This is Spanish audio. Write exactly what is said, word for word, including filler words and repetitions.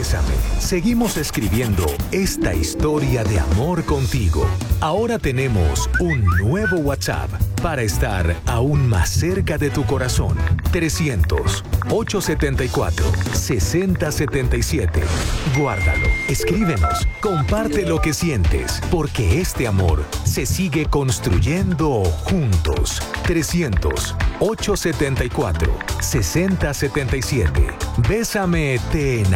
Bésame, seguimos escribiendo esta historia de amor contigo. Ahora tenemos un nuevo WhatsApp para estar aún más cerca de tu corazón. trescientos, ochocientos setenta y cuatro, sesenta setenta y siete. Guárdalo, escríbenos, comparte lo que sientes, porque este amor se sigue construyendo juntos. trescientos, ochocientos setenta y cuatro, sesenta setenta y siete. Bésame, te enamoré.